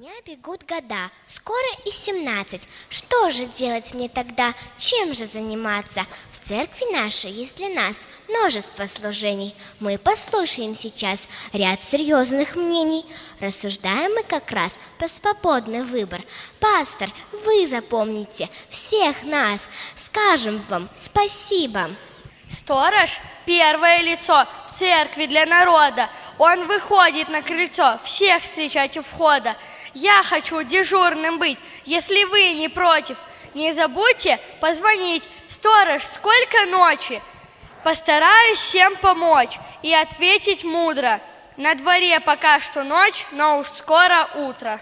меня бегут года, скоро и 17. Что же делать мне тогда? Чем же заниматься? В церкви нашей есть для нас множество служений. Мы послушаем сейчас ряд серьезных мнений. Рассуждаем мы как раз по свободный выбор. Пастор, вы запомните всех нас. Скажем вам спасибо. Сторож – первое лицо в церкви для народа. Он выходит на крыльцо, всех встречать у входа. Я хочу дежурным быть, если вы не против. Не забудьте позвонить. Сторож, сколько ночи? Постараюсь всем помочь и ответить мудро. На дворе пока что ночь, но уж скоро утро.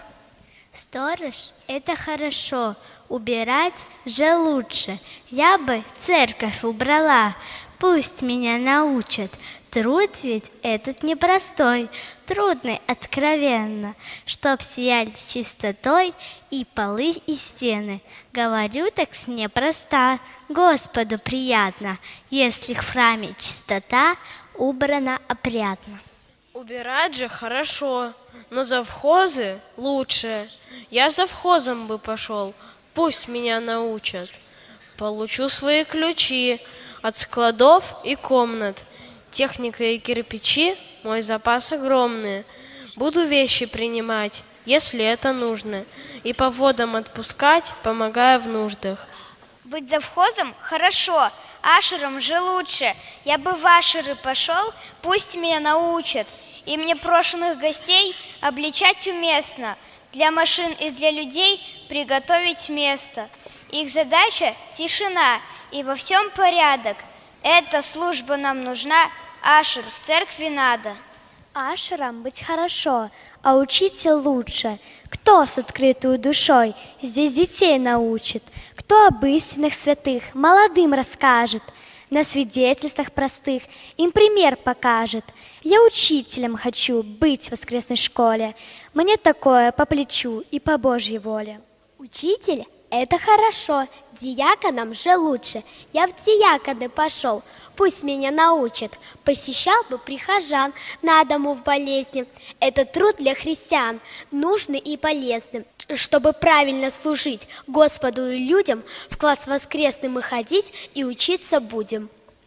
Сторож – это хорошо, убирать же лучше. Я бы церковь убрала, пусть меня научат. Труд ведь этот непростой, трудный откровенно, чтоб сияли чистотой и полы, и стены. Говорю так непросто, Господу приятно, если в храме чистота убрана опрятно. Убирать же хорошо, но завхозы лучше. Я завхозом бы пошел, пусть меня научат. Получу свои ключи от складов и комнат. Техника и кирпичи – мой запас огромный. Буду вещи принимать, если это нужно, и по водам отпускать, помогая в нуждах. Быть завхозом хорошо, ашером же лучше. Я бы в ашеры пошел, пусть меня научат. И мне брошенных гостей обличать уместно. Для машин и для людей приготовить место. Их задача – тишина, и во всем порядок. Эта служба нам нужна, ашер в церкви надо. Ашером быть хорошо, а учитель лучше. Кто с открытой душой здесь детей научит? Кто об истинных святых молодым расскажет? На свидетельствах простых им пример покажет. Я учителем хочу быть в воскресной школе. Мне такое по плечу и по Божьей воле. Учитель – это хорошо, диаконом же лучше. Я в диаконы пошел, пусть меня научат. Посещал бы прихожан на дому в болезни. Это труд для христиан, нужный и полезный. Чтобы правильно служить Господу и людям, в класс воскресный мы ходить и учиться будем.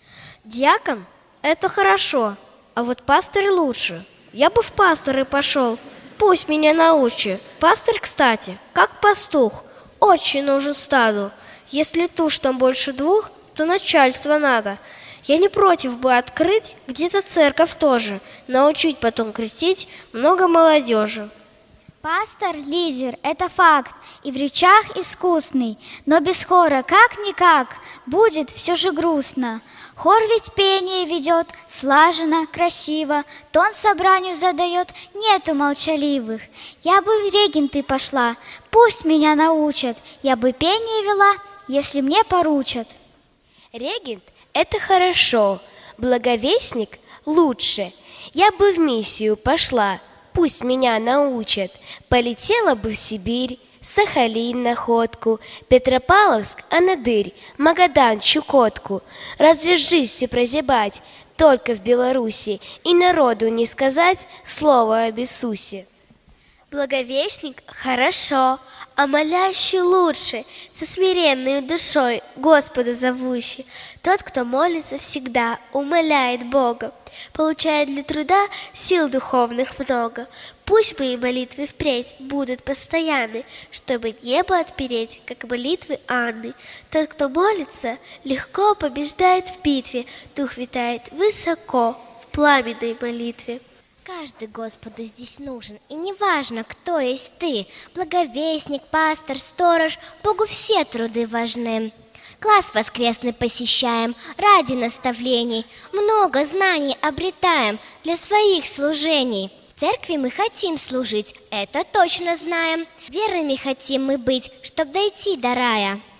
Диакон – это хорошо, а вот пастырь лучше. Я бы в пасторы пошел, пусть меня научи. Пастырь, кстати, как пастух, очень нужен стаду. Если туш там больше 2, то начальство надо. Я не против бы открыть где-то церковь тоже, научить потом крестить много молодежи. Пастор – лидер, это факт, и в речах искусный, но без хора как-никак будет все же грустно. Хор ведь пение ведет, слаженно, красиво, тон собранию задает, нету молчаливых. Я бы в регенты пошла, пусть меня научат, я бы пение вела, если мне поручат. Регент – это хорошо, благовестник – лучше. Я бы в миссию пошла, пусть меня научат. Полетела бы в Сибирь, Сахалин, Находку, Петропавловск, Анадырь, Магадан, Чукотку. Разве жизнь всю прозябать только в Беларуси и народу не сказать слово об Иисусе? Благовестник – хорошо, а молящий лучше, со смиренной душой Господу зовущий. Тот, кто молится всегда, умоляет Бога, получает для труда сил духовных много. Пусть мои молитвы впредь будут постоянны, чтобы небо отпереть, как молитвы Анны. Тот, кто молится, легко побеждает в битве, дух витает высоко в пламенной молитве. Каждый Господу здесь нужен, и неважно, кто есть ты, благовестник, пастор, сторож, Богу все труды важны. Класс воскресный посещаем ради наставлений, много знаний обретаем для своих служений. В церкви мы хотим служить, это точно знаем, верными хотим мы быть, чтоб дойти до рая.